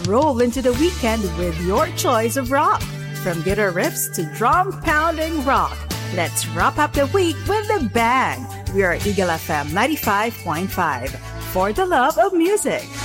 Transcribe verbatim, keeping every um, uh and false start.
roll into the weekend with your choice of rock. From guitar riffs to drum-pounding rock, let's wrap up the week with the bang. We are Eagle F M ninety-five point five for the love of music.